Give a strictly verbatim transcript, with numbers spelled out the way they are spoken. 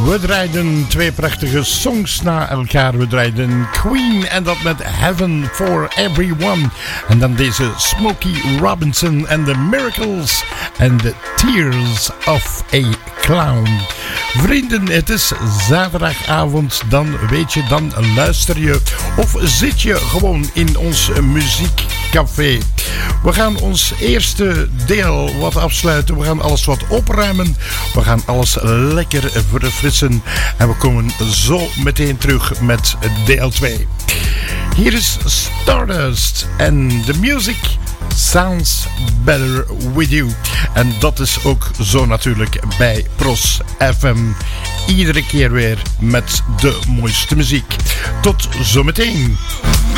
We draaiden twee prachtige songs na elkaar. We draaiden Queen en dat met Heaven for Everyone. En dan deze Smokey Robinson en The Miracles en The Tears of a Clown. Vrienden, het is zaterdagavond. Dan weet je, dan luister je of zit je gewoon in ons muziekcafé. We gaan ons eerste deel wat afsluiten. We gaan alles wat opruimen. We gaan alles lekker verfrissen. En we komen zo meteen terug met deel twee. Hier is Stardust en The Music Sounds Better With You. En dat is ook zo natuurlijk bij Pros F M. Iedere keer weer met de mooiste muziek. Tot zometeen.